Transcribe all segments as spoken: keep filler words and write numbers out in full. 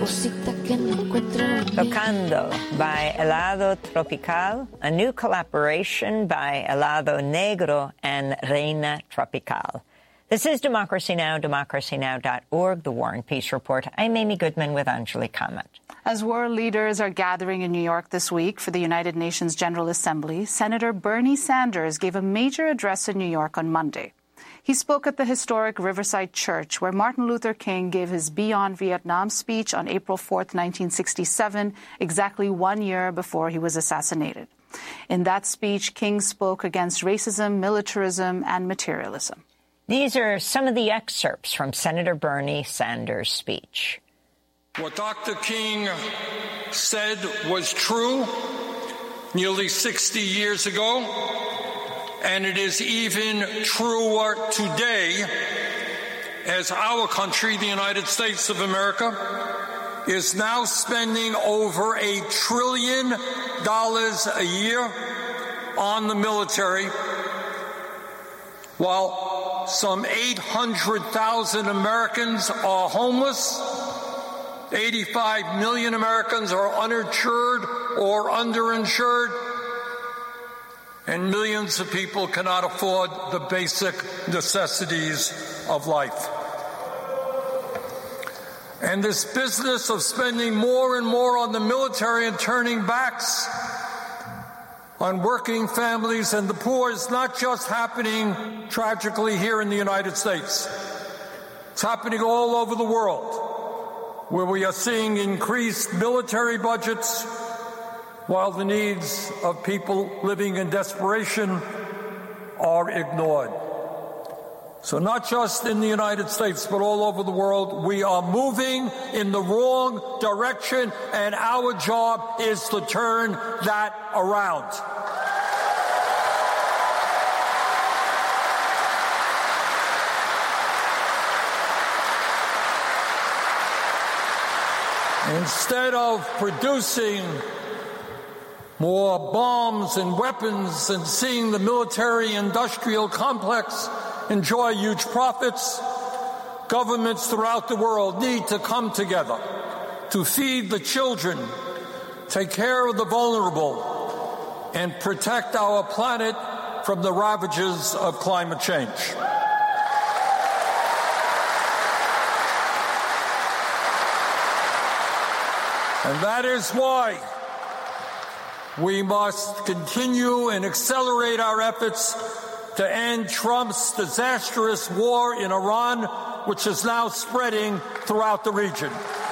cosita que no encuentro. Tocando by Helado Tropical, a new collaboration by Helado Negro and Reina Tropical. This is Democracy Now!, democracy now dot org, the War and Peace Report. I'm Amy Goodman with Anjali Kamat. As world leaders are gathering in New York this week for the United Nations General Assembly, Senator Bernie Sanders gave a major address in New York on Monday. He spoke at the historic Riverside Church, where Martin Luther King gave his Beyond Vietnam speech on April fourth, nineteen sixty-seven, exactly one year before he was assassinated. In that speech, King spoke against racism, militarism, and materialism. These are some of the excerpts from Senator Bernie Sanders' speech. What Doctor King said was true nearly sixty years ago, and it is even truer today as our country, the United States of America, is now spending over a trillion dollars a year on the military, while some eight hundred thousand Americans are homeless, eighty-five million Americans are uninsured or underinsured, and millions of people cannot afford the basic necessities of life. And this business of spending more and more on the military and turning backs on working families and the poor is not just happening tragically here in the United States. It's happening all over the world, where we are seeing increased military budgets while the needs of people living in desperation are ignored. So not just in the United States, but all over the world, we are moving in the wrong direction, and our job is to turn that around. Instead of producing more bombs and weapons and seeing the military-industrial complex enjoy huge profits, governments throughout the world need to come together to feed the children, take care of the vulnerable, and protect our planet from the ravages of climate change. And that is why we must continue and accelerate our efforts to end Trump's disastrous war in Iran, which is now spreading throughout the region.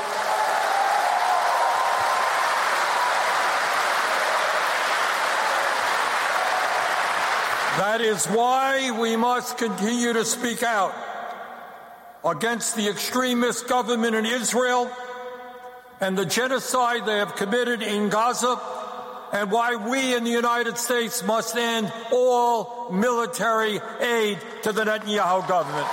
That is why we must continue to speak out against the extremist government in Israel and the genocide they have committed in Gaza, and why we in the United States must end all military aid to the Netanyahu government.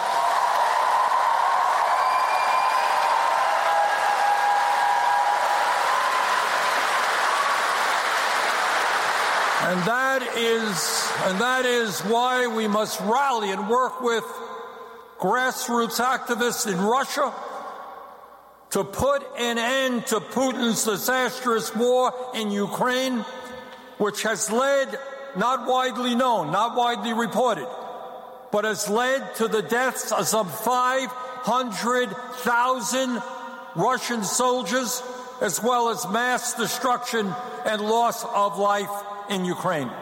And that is, and that is why we must rally and work with grassroots activists in Russia to put an end to Putin's disastrous war in Ukraine, which has led, not widely known, not widely reported, but has led to the deaths of some five hundred thousand Russian soldiers, as well as mass destruction and loss of life in Ukraine.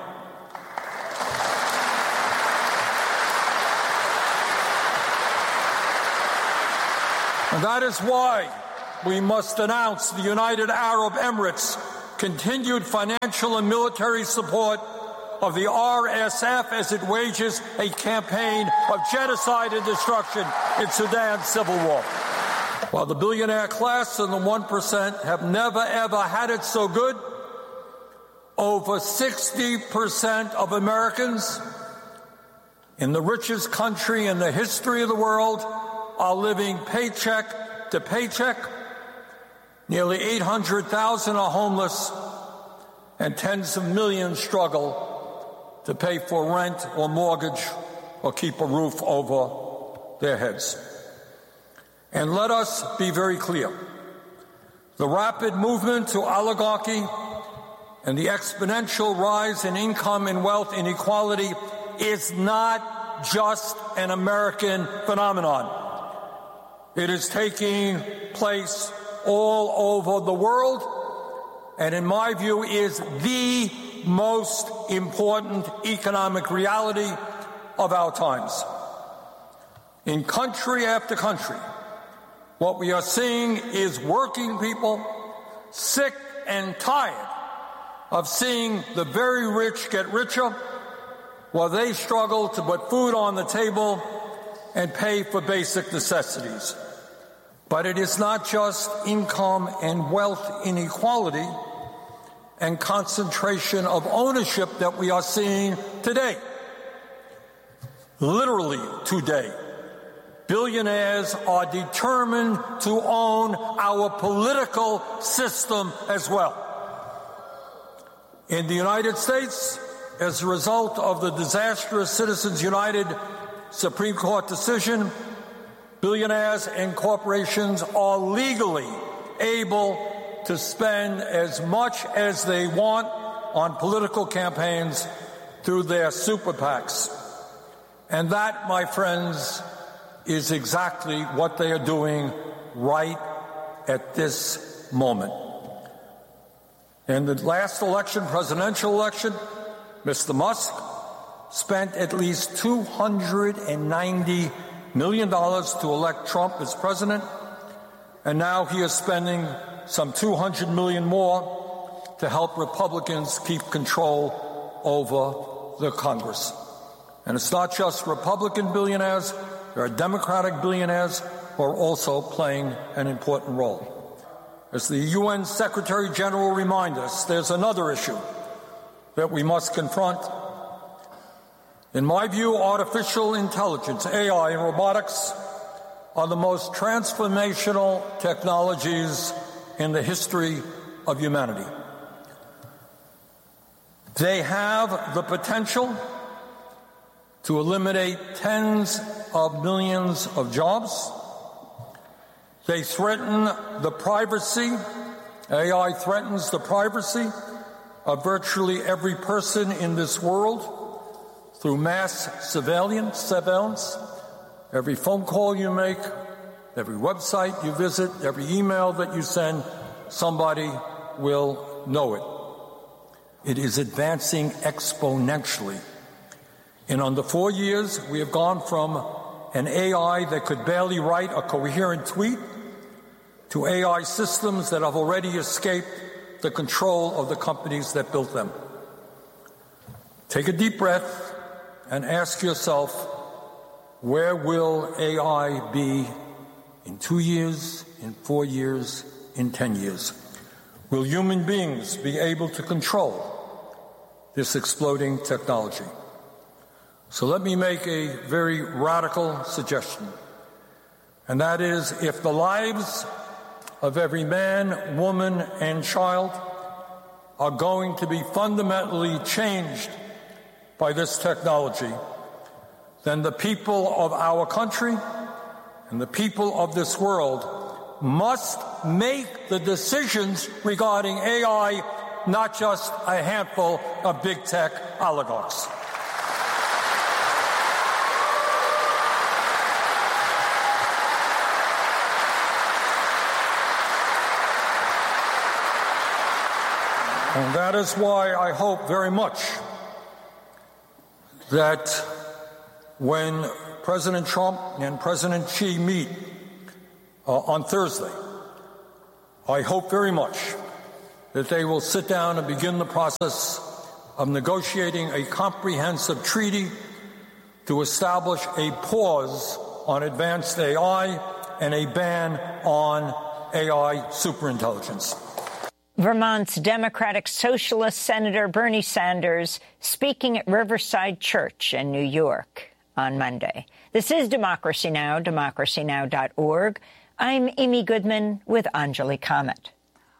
And that is why we must announce the United Arab Emirates' continued financial and military support of the R S F as it wages a campaign of genocide and destruction in Sudan's civil war. While the billionaire class and the one percent have never, ever had it so good, over sixty percent of Americans in the richest country in the history of the world are living paycheck to paycheck. Nearly eight hundred thousand are homeless, and tens of millions struggle to pay for rent or mortgage or keep a roof over their heads. And let us be very clear. The rapid movement to oligarchy and the exponential rise in income and wealth inequality is not just an American phenomenon. It is taking place all over the world, and in my view is the most important economic reality of our times. In country after country, what we are seeing is working people sick and tired of seeing the very rich get richer while they struggle to put food on the table and pay for basic necessities. But it is not just income and wealth inequality and concentration of ownership that we are seeing today. Literally today, billionaires are determined to own our political system as well. In the United States, as a result of the disastrous Citizens United Supreme Court decision, billionaires and corporations are legally able to spend as much as they want on political campaigns through their super PACs. And that, my friends, is exactly what they are doing right at this moment. In the last election, presidential election, Mister Musk spent at least two hundred ninety million dollars to elect Trump as president, and now he is spending some two hundred million dollars more to help Republicans keep control over the Congress. And it's not just Republican billionaires, there are Democratic billionaires who are also playing an important role. As the U N Secretary General reminded us, there's another issue that we must confront. In my view, artificial intelligence, A I, and robotics are the most transformational technologies in the history of humanity. They have the potential to eliminate tens of millions of jobs. They threaten the privacy, A I threatens the privacy of virtually every person in this world through mass surveillance, surveillance. Every phone call you make, every website you visit, every email that you send, somebody will know it. It is advancing exponentially. In under four years, we have gone from an A I that could barely write a coherent tweet to A I systems that have already escaped the control of the companies that built them. Take a deep breath and ask yourself, where will A I be in two years, in four years, in ten years? Will human beings be able to control this exploding technology? So let me make a very radical suggestion, and that is, if the lives of every man, woman, and child are going to be fundamentally changed by this technology, then the people of our country and the people of this world must make the decisions regarding A I, not just a handful of big tech oligarchs. And that is why I hope very much that when President Trump and President Xi meet uh, on Thursday, I hope very much that they will sit down and begin the process of negotiating a comprehensive treaty to establish a pause on advanced A I and a ban on A I superintelligence. Vermont's Democratic Socialist Senator Bernie Sanders speaking at Riverside Church in New York on Monday. This is Democracy Now!, democracy now dot org. I'm Amy Goodman with Anjali Kamat.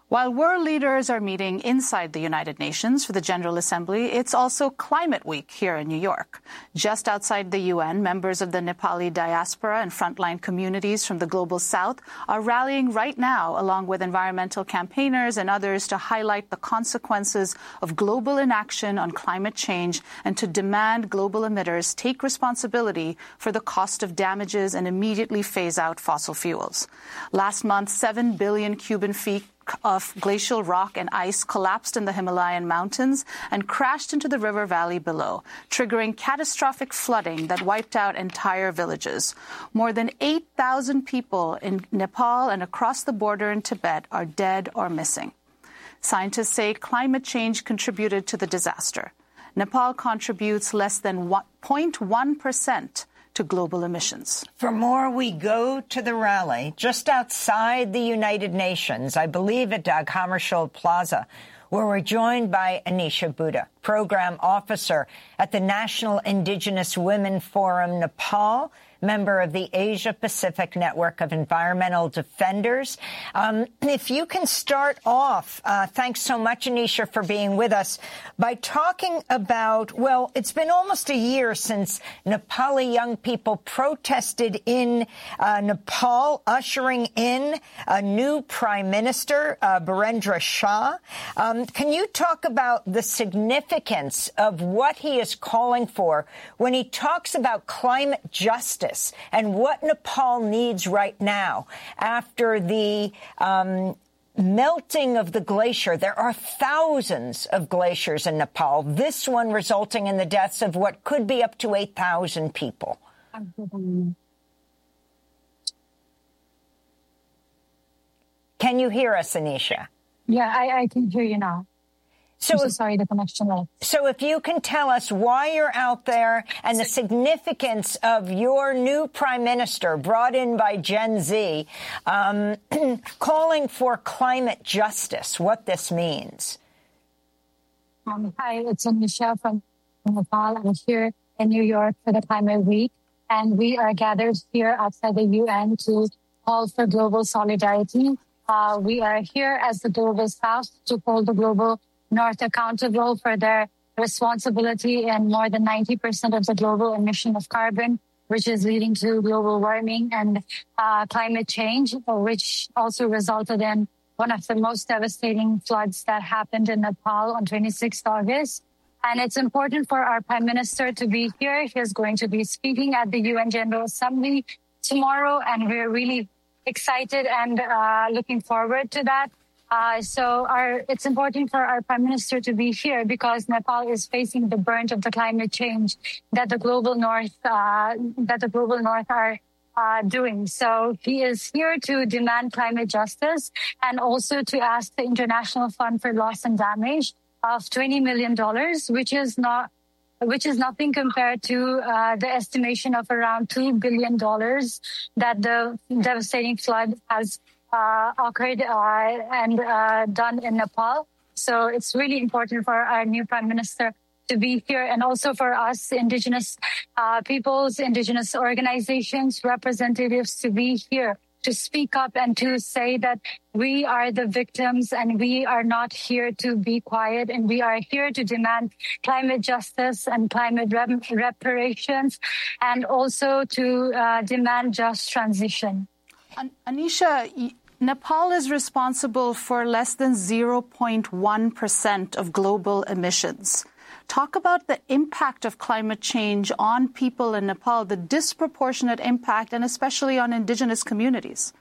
While world leaders are meeting inside the United Nations for the General Assembly, it's also Climate Week here in New York. Just outside the U N, members of the Nepali diaspora and frontline communities from the Global South are rallying right now, along with environmental campaigners and others, to highlight the consequences of global inaction on climate change and to demand global emitters take responsibility for the cost of damages and immediately phase out fossil fuels. Last month, seven billion cubic feet of glacial rock and ice collapsed in the Himalayan mountains and crashed into the river valley below, triggering catastrophic flooding that wiped out entire villages. More than eight thousand people in Nepal and across the border in Tibet are dead or missing. Scientists say climate change contributed to the disaster. Nepal contributes less than zero point one percent to global emissions. For more, we go to the rally just outside the United Nations, I believe at Dag Hammarskjöld Plaza, where we're joined by Anisha Buddha, Program Officer at the National Indigenous Women Forum Nepal, member of the Asia-Pacific Network of Environmental Defenders. Um, if you can start off, uh, thanks so much, Anisha, for being with us, by talking about, well, it's been almost a year since Nepali young people protested in uh, Nepal, ushering in a new prime minister, uh, Birendra Shah. Um, can you talk about the significance of what he is calling for when he talks about climate justice and what Nepal needs right now after the um, melting of the glacier? There are thousands of glaciers in Nepal, this one resulting in the deaths of what could be up to eight thousand people. Can you hear us, Anisha? Yeah, I, I can hear you now. So, I'm so sorry, the connection lost. So if you can tell us why you're out there and the significance of your new prime minister brought in by Gen Z um, calling for climate justice, what this means. Um, hi, it's Anisha from Nepal. I'm here in New York for the Climate Week, and we are gathered here outside the U N to call for global solidarity. Uh, we are here as the Global South to hold the global North accountable for their responsibility in more than ninety percent of the global emission of carbon, which is leading to global warming and uh, climate change, which also resulted in one of the most devastating floods that happened in Nepal on twenty-sixth of August. And it's important for our Prime Minister to be here. He's going to be speaking at the U N General Assembly tomorrow, and we're really excited and uh, looking forward to that. Uh, so our, it's important for our Prime Minister to be here because Nepal is facing the brunt of the climate change that the global North, uh, that the global North are uh, doing. So he is here to demand climate justice and also to ask the International Fund for Loss and Damage of twenty million dollars, which is not, which is nothing compared to uh, the estimation of around two billion dollars that the devastating flood has Uh, occurred uh, and uh, done in Nepal. So it's really important for our new Prime Minister to be here and also for us, Indigenous uh, peoples, Indigenous organizations, representatives to be here to speak up and to say that we are the victims and we are not here to be quiet, and we are here to demand climate justice and climate rep- reparations and also to uh, demand just transition. Anisha, Nepal is responsible for less than zero point one percent of global emissions. Talk about the impact of climate change on people in Nepal, the disproportionate impact, and especially on indigenous communities.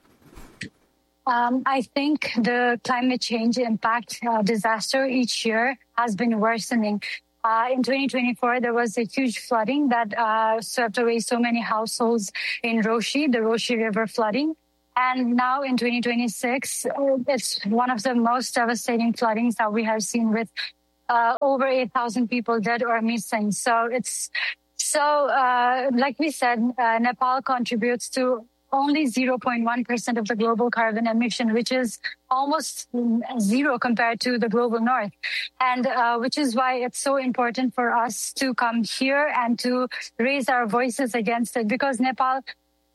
Um, I think the climate change impact uh, disaster each year has been worsening. Uh, in twenty twenty-four, there was a huge flooding that uh, swept away so many households in Roshi, the Roshi River flooding. And now in twenty twenty-six, it's one of the most devastating floodings that we have seen with uh, over eight thousand people dead or missing. So it's so, uh, like we said, uh, Nepal contributes to only zero point one percent of the global carbon emission, which is almost zero compared to the global North. And uh, which is why it's so important for us to come here and to raise our voices against it, because Nepal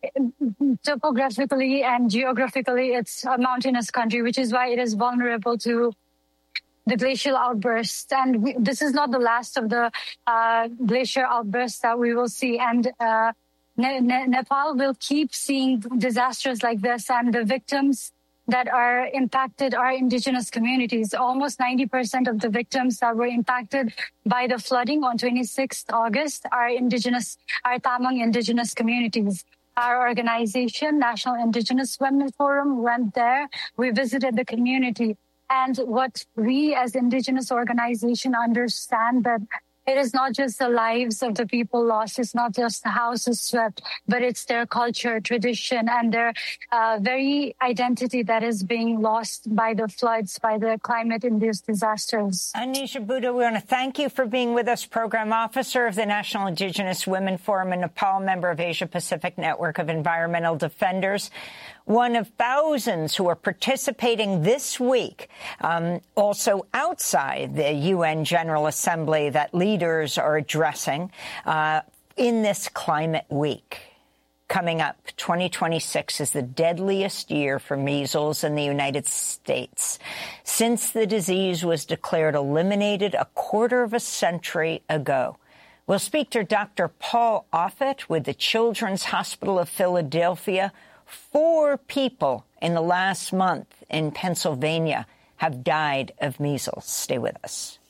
topographically and geographically, it's a mountainous country, which is why it is vulnerable to the glacial outbursts. And we, this is not the last of the uh, glacier outbursts that we will see. And uh, ne- ne- Nepal will keep seeing disasters like this, and the victims that are impacted are indigenous communities. Almost ninety percent of the victims that were impacted by the flooding on twenty-sixth of August are indigenous, are Tamang indigenous communities. Our organization, National Indigenous Women Forum, went there. We visited the community. And what we as indigenous organization understand, that it is not just the lives of the people lost, it's not just the houses swept, but it's their culture, tradition, and their uh, very identity that is being lost by the floods, by the climate-induced disasters. Anisha Buddha, we want to thank you for being with us, Program Officer of the National Indigenous Women Forum in Nepal, member of Asia-Pacific Network of Environmental Defenders, one of thousands who are participating this week, um, also outside the U N General Assembly, that leaders are addressing uh, in this climate week. Coming up, twenty twenty-six is the deadliest year for measles in the United States since the disease was declared eliminated a quarter of a century ago. We'll speak to Doctor Paul Offit with the Children's Hospital of Philadelphia. Four people in the last month in Pennsylvania have died of measles. Stay with us.